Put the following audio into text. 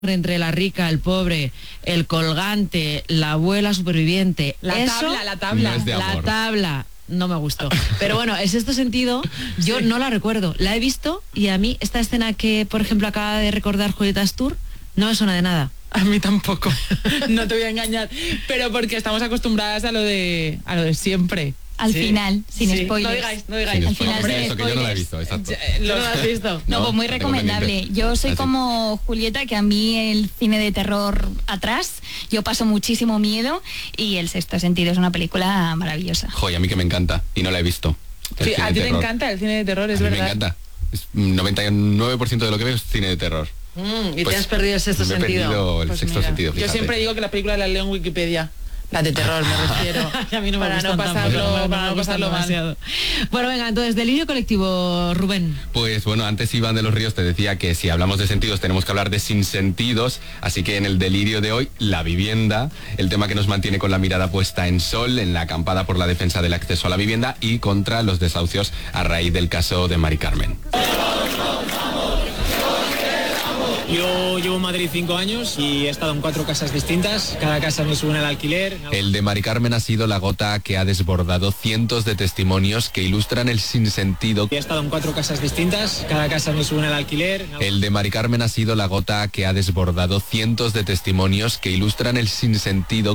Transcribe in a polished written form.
entre la rica, el pobre, el colgante, la abuela superviviente. La tabla. No es de amor. La tabla. No me gustó. Pero bueno, es este sentido, yo no la recuerdo. La he visto y a mí esta escena que, por ejemplo, acaba de recordar Julieta Astur, no me suena de nada. A mí tampoco. No te voy a engañar. Pero porque estamos acostumbradas a lo de siempre. Al final, sin spoilers. No digáis. Al final Hombre, sin eso que yo no la he visto, spoilers. exacto. ¿Lo has visto? No, pues muy la tengo recomendable. pendiente. Yo soy Así. como Julieta, que a mí el cine de terror atrás, yo paso muchísimo miedo y El Sexto Sentido es una película maravillosa. Joder, a mí que me encanta y no la he visto. El Sí, cine a ti de te terror. encanta el cine de terror, es A mí verdad. me encanta. 99% de lo que veo es cine de terror. Y Pues te has perdido el sexto me he sentido. perdido el Pues sexto mira, sentido, yo fíjate. siempre digo que la película la leo en Wikipedia. La de terror, me refiero. A mí no me para gustan no tanto, pasarlo, no para me no gustan pasarlo mal. demasiado. Bueno, venga, entonces, delirio colectivo, Rubén. Pues bueno, antes Iván de los Ríos te decía que si hablamos de sentidos tenemos que hablar de sinsentidos, así que en el delirio de hoy, la vivienda, el tema que nos mantiene con la mirada puesta en Sol, en la acampada por la defensa del acceso a la vivienda y contra los desahucios a raíz del caso de Mari Carmen. Yo llevo en Madrid 5 años y he estado en 4 casas distintas. Cada casa me suben el alquiler. El de Mari Carmen ha sido la gota que ha desbordado cientos de testimonios que ilustran el sinsentido. He estado en 4 casas distintas. Cada casa me suben el alquiler. El de Mari Carmen ha sido la gota que ha desbordado cientos de testimonios que ilustran el sinsentido